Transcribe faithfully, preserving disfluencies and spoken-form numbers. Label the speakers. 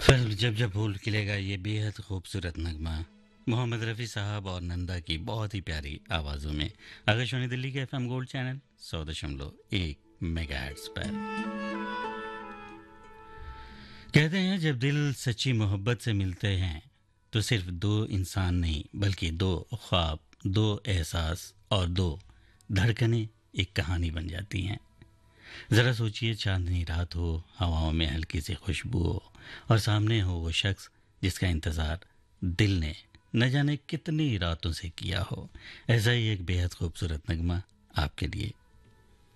Speaker 1: Film जब जब फूल खिलेगा ये बेहद खूबसूरत नगमा मोहम्मद रफ़ी साहब और नंदा की बहुत ही प्यारी आवाज़ों में आकाशवाणी दिल्ली के एफएम गोल्ड चैनल सौ दशमलव एक मेगाहर्ट्ज़ पर। कहते हैं जब दिल सच्ची मोहब्बत से मिलते हैं तो सिर्फ दो इंसान नहीं बल्कि दो ख्वाब, दो एहसास और दो धड़कनें एक कहानी बन जाती हैं। ज़रा सोचिए, चांदनी रात हो, हवाओं में हल्की सी खुशबू हो और सामने हो वो शख्स जिसका इंतज़ार दिल ने न जाने कितनी रातों से किया हो। ऐसा ही एक बेहद खूबसूरत नगमा आपके लिए